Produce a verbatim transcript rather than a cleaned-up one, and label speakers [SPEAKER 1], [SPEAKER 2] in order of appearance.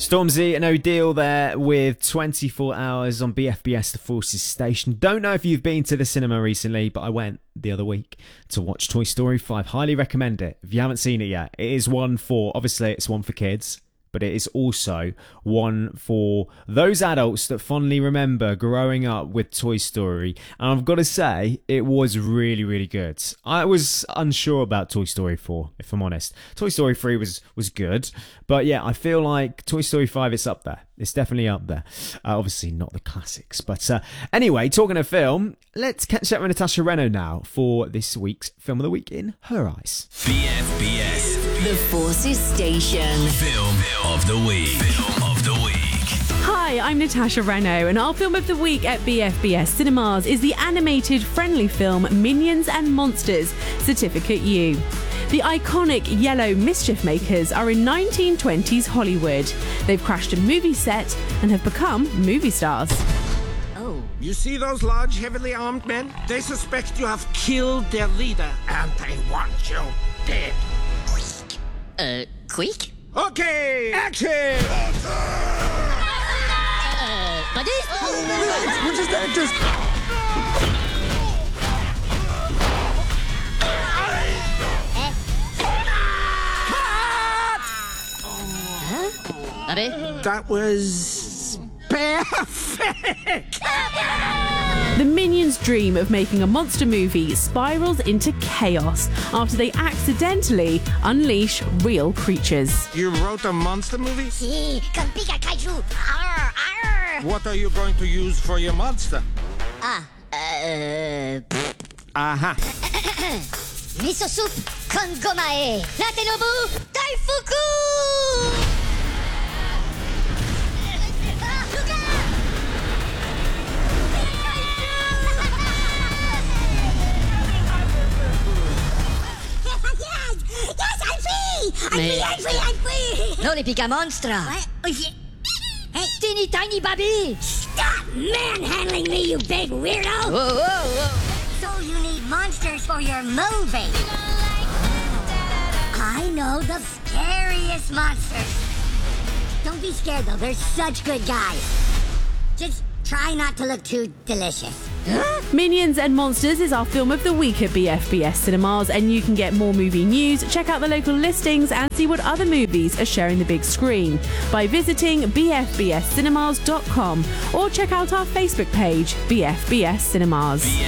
[SPEAKER 1] Stormzy and O'Deal there with twenty-four hours on B F B S The Forces station. Don't know if you've been to the cinema recently, but I went the other week to watch Toy Story five. Highly recommend it if you haven't seen it yet. It is one for, obviously it's one for kids, but it is also one for those adults that fondly remember growing up with Toy Story. And I've got to say, it was really, really good. I was unsure about Toy Story four, if I'm honest. Toy Story three was, was good, but yeah, I feel like Toy Story five, it's up there. It's definitely up there. Uh, obviously not the classics. But uh, anyway, talking of film, let's catch up with Natasha Reno now for this week's Film of the Week in her eyes.
[SPEAKER 2] B F B S.
[SPEAKER 3] The Forces Station.
[SPEAKER 2] Film of the Week. Film of the Week.
[SPEAKER 4] Hi, I'm Natasha Reno, and our Film of the Week at B F B S Cinemas is the animated friendly film Minions and Monsters, Certificate U. The iconic yellow mischief makers are in nineteen twenties Hollywood. They've crashed a movie set and have become movie stars.
[SPEAKER 5] Oh. You see those large, heavily armed men? They suspect you have killed their leader, and they want you dead.
[SPEAKER 3] Uh, quick?
[SPEAKER 5] Okay, action!
[SPEAKER 3] Uh, buddy?
[SPEAKER 5] Oh, we're just actors. That was perfect!
[SPEAKER 4] The Minions' dream of making a monster movie spirals into chaos after they accidentally unleash real creatures.
[SPEAKER 5] You wrote a monster movie?
[SPEAKER 6] Si, con pica kaiju. Arr, arr.
[SPEAKER 5] What are you going to use for your monster?
[SPEAKER 6] Ah, uh...
[SPEAKER 5] Aha.
[SPEAKER 6] Miso soup con gomae. Natenobu Daifuku! Yes, I'm free! I'm free, I'm free, I'm free!
[SPEAKER 3] No le pica monstra.
[SPEAKER 6] What? Oh, shit. Hey,
[SPEAKER 3] Teeny tiny baby.
[SPEAKER 6] stop manhandling me, you big weirdo!
[SPEAKER 3] Whoa, whoa, whoa.
[SPEAKER 6] So you need monsters for your movie. I know the scariest monsters. Don't be scared, though. They're such good guys. Just try not to look too delicious.
[SPEAKER 4] Minions and Monsters is our Film of the Week at B F B S Cinemas, and you can get more movie news, check out the local listings and see what other movies are sharing the big screen by visiting b f b s cinemas dot com or check out our Facebook page, B F B S Cinemas.